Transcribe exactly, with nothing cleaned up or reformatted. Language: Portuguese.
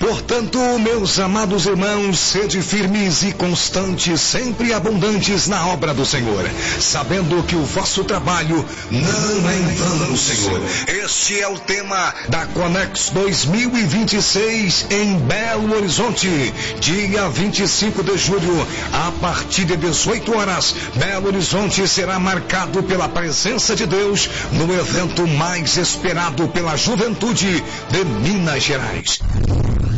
Portanto, meus amados irmãos, sede firmes e constantes, sempre abundantes na obra do Senhor, sabendo que o vosso trabalho não é em vão no Senhor. Este é o tema da Conex dois mil e vinte e seis em Belo Horizonte, dia vinte e cinco de julho, a partir de dezoito horas. Belo Horizonte será marcado pela presença de Deus no evento mais esperado pela juventude de Minas Gerais.